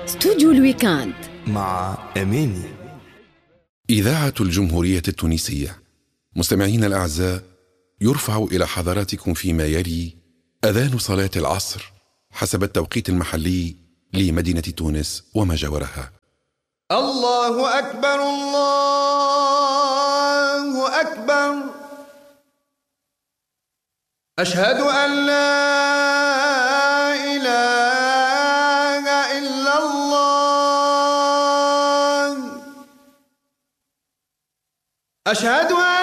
استوديو الويكاند مع أماني. إذاعة الجمهورية التونسية. مستمعين الأعزاء، يرفع إلى حضراتكم فيما يلي أذان صلاة العصر حسب التوقيت المحلي لمدينة تونس وما جاورها. الله أكبر الله أكبر، أشهد أن لا إله إلا الله، أشهد أن